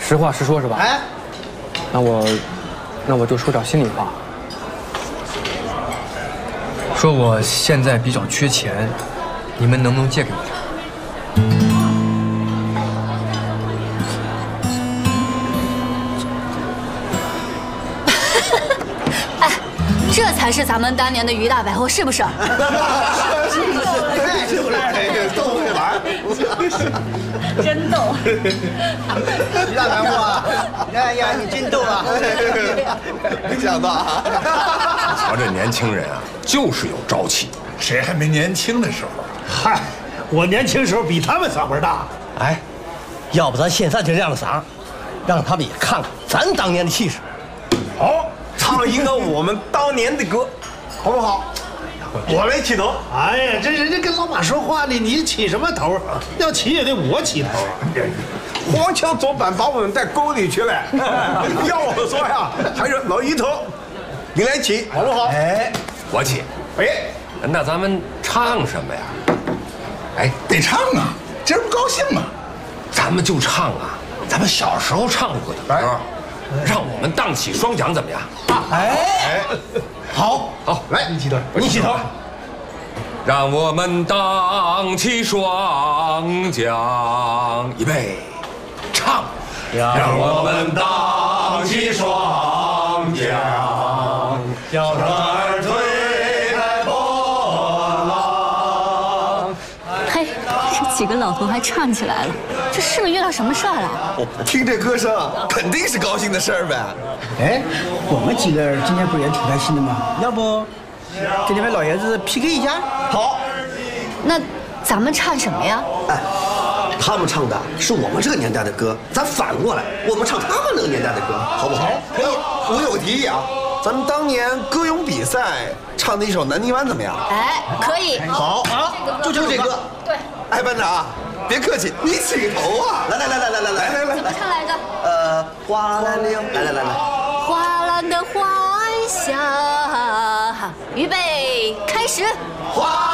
实话实说，是吧？ 哎， 那我就说点心里话，说我现在比较缺钱，你们能不能借给我点？ 哎，这才是咱们当年的于大百货，是不是？ 是不是？逗会玩， 真逗。 于大白货，哎呀，你真逗啊！没想到啊！ 瞧这年轻人啊，就是有朝气。 谁还没年轻的时候？ 嗨，我年轻时候比他们嗓门大。 哎，要不咱现在就亮嗓，让他们也看看咱当年的气势。 好，唱一个我们当年的歌，好不好？我来起头。 哎呀，这人家跟老马说话呢，你起什么头？要起也得我起头啊！ 黄腔左板把我们带沟里去了。要我说呀，还是老于头，你来起好不好？ 哎， 我起。哎，那咱们唱什么呀？哎， 得唱啊，今儿不高兴吗？ 咱们就唱啊，咱们小时候唱过的歌，让我们荡起双桨，怎么样？ 哎，好， 好，来， 你起头， 你起头。 让我们荡起双桨，预备，唱。让我们荡起双桨，小船儿推开波浪。 嘿，这几个老头还唱起来了，这是不是遇到什么事儿了？ 听这歌声，肯定是高兴的事儿呗。 哎，我们几个今天不是也挺开心的吗？要不跟你们老爷子 PK 一下？ 好， 那咱们唱什么呀？ 哎，他们唱的是我们这个年代的歌，咱反过来，我们唱他们那个年代的歌，好不好？可以。我有个提议啊，咱们当年歌咏比赛唱的一首《南泥湾》怎么样？ 哎，可以。 好啊，就这歌。 对。 哎，班长，别客气，你起头啊！来， 怎么唱来着？ 花篮柳，来， 花篮的花下，预备，开始。 花。